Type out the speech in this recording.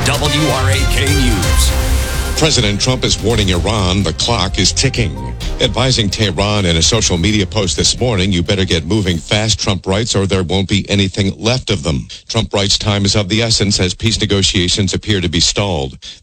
WRAK News. President Trump is warning Iran the clock is ticking. Advising Tehran in a social media post this morning, you better get moving fast, Trump writes, or there won't be anything left of them. Trump writes time is of the essence as peace negotiations appear to be stalled.